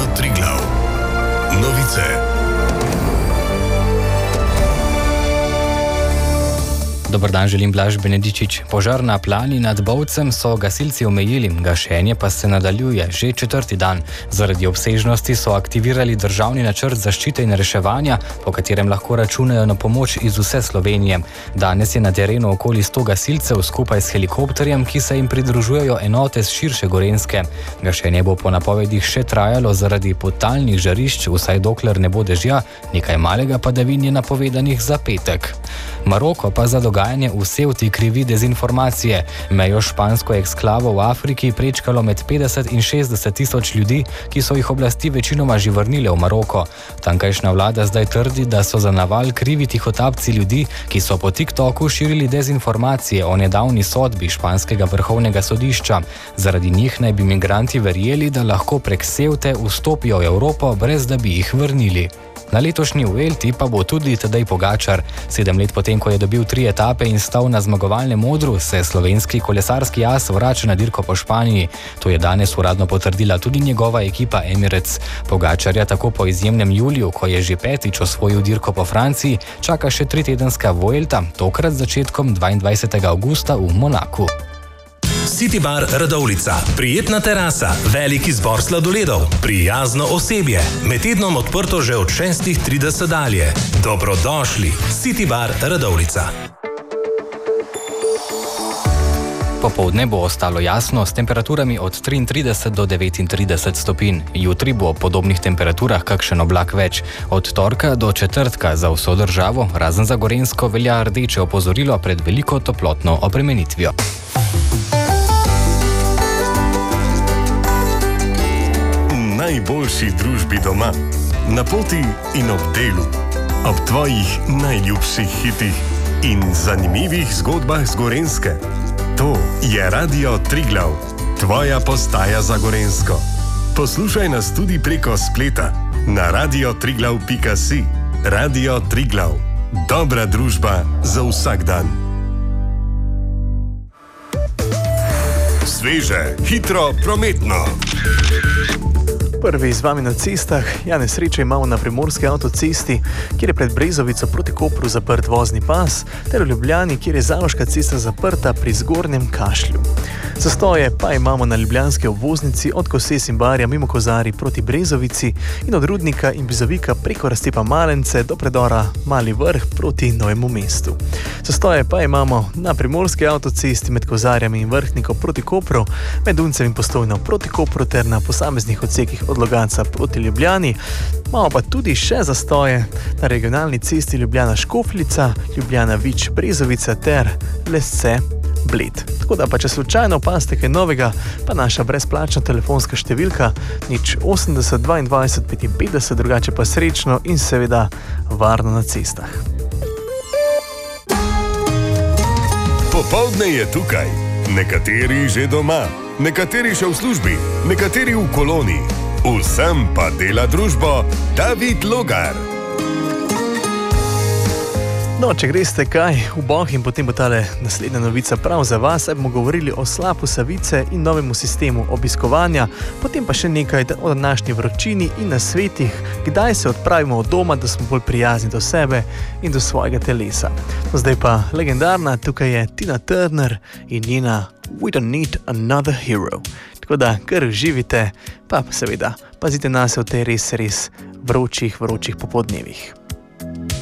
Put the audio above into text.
Triglav. Novice. Dober dan, želim Blaž Benedičič. Požar na Plani nad Bovcem so gasilci omejili, gašenje pa se nadaljuje že 4. dan. Zaradi obsežnosti so aktivirali državni načrt zaščite in reševanja, po katerem lahko računajo na pomoč iz vse Slovenije. Danes je na terenu okoli 100 gasilcev skupaj s helikopterjem, ki se jim pridružujejo enote z širše Gorenjske. Gašenje bo po napovedih še trajalo zaradi podtalnih žarišč, vsaj dokler ne bo dežja, nekaj malega padavin je napovedanih za petek. Maroko pa za dogajanje v Ceuti krivi dezinformacije. Mejo špansko eksklavo v Afriki prečkalo med 50 in 60 tisoč ljudi, ki so jih oblasti večinoma že vrnile v Maroko. Tankajšnja vlada zdaj trdi, da so za naval krivi tihotapci ljudi, ki so po TikToku širili dezinformacije o nedavni sodbi španskega vrhovnega sodišča. Zaradi njih naj bi migranti verjeli, da lahko prek Ceute vstopijo v Evropo, brez da bi jih vrnili. Na letošnji Vuelti pa bo tudi Tadej Pogačar. 7 let potem, ko je dobil 3 etape in stal na zmagovalnem odru, se slovenski kolesarski as vrača na dirko po Španiji. To je danes uradno potrdila tudi njegova ekipa Emirates. Pogačarja tako po izjemnem juliju, ko je že 5. osvojil dirko po Franciji, čaka še 3-tedenska Vuelta, tokrat z začetkom 22. avgusta v Monaku. City Bar Radovljica. Prijetna terasa, velik izbor sladoledov, prijazno osebje. Med tednom odprto že od 6:30 dalje. Dobrodošli. City Bar Radovljica. Popoldne bo ostalo jasno s temperaturami od 33 do 39 stopinj. Jutri bo ob podobnih temperaturah kakšen oblak več. Od torka do četrtka za vso državo, razen za Gorenjsko, velja rdeče opozorilo pred veliko toplotno obremenitvijo. Najboljši družbi doma, na poti in ob delu, ob tvojih najljubših hitih in zanimivih zgodbah z Gorenjske. To je Radio Triglav, tvoja postaja za Gorenjsko. Poslušaj nas tudi preko spleta na radiotriglav.si. Radio Triglav, dobra družba za vsak dan. Sveže, hitro, prometno. Prvi z vami na cestah. Nesrečo imamo na primorski avtocesti, kjer je pred Brezovico proti Kopru zaprt vozni pas, ter v Ljubljani, kjer je Zaloška cesta zaprta pri Zgornjem Kašlju. Zastoje pa imamo na ljubljanski obvoznici od Koses in Barja mimo Kozarij proti Brezovici in od Rudnika in Bizovika preko Raztepa Malence do predora Mali Vrh proti Novemu mestu. Zastoje pa imamo na primorski avtocesti med Kozarjami in Vrhnikom proti Kopru, med Uncem in Postojno proti Kopru ter na posameznih odsekih od Logatca proti Ljubljani. Imamo pa tudi še zastoje na regionalni cesti Ljubljana-Škofljica, Ljubljana-Vič-Brezovica ter Lesce-Bled. Tako da pa, če slučajno opazite kaj novega, pa naša brezplačna telefonska številka 080 22 55, drugače pa srečno in seveda varno na cestah. Popoldne je tukaj, nekateri že doma, nekateri še v službi, nekateri v koloni. Vsem pa dela družbo David Logar. No, če greste kaj v Boh in potem bo tale naslednja novica prav za vas, bomo govorili o slapu Savice in novemu sistemu obiskovanja, potem pa še nekaj o današnji vročini in nasvetih, kdaj se odpravimo od doma, da smo bolj prijazni do sebe in do svojega telesa. No, zdaj pa legendarna, tukaj je Tina Turner in njena We Don't Need Another Hero. Tako da kar živite, pa seveda pazite nas v tej res vročih popodnevih.